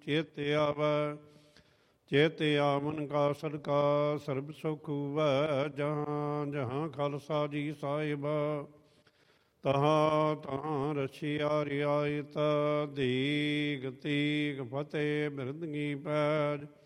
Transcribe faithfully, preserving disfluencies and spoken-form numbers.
ਚੇਤ ਆਵੈ। ਚੇਤ ਆਵਨ ਕਾ ਸਦਕਾ ਸਰਬ ਸੁਖ ਹੋਵੈ। ਜਹਾਂ ਜਹਾਂ ਖਾਲਸਾ ਜੀ ਸਾਹਿਬ ਤਹਾਂ ਤਹਾਂ ਰਛਿਆ ਰਿਆਇਤ। ਦੀਗ ਤੀਗ ਫਤਿਹ ਬਿਰਦਗੀ ਪੈਜ।